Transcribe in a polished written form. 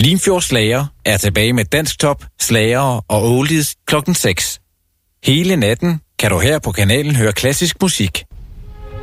Limfjord Slager er tilbage med dansktop, slagere og oldies klokken 6. Hele natten kan du her på kanalen høre klassisk musik.